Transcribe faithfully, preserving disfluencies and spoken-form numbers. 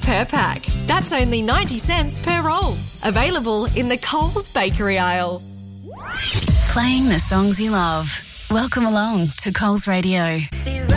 per pack. That's only ninety cents per roll. Available in the Coles Bakery aisle. Playing the songs you love. Welcome along to Coles Radio.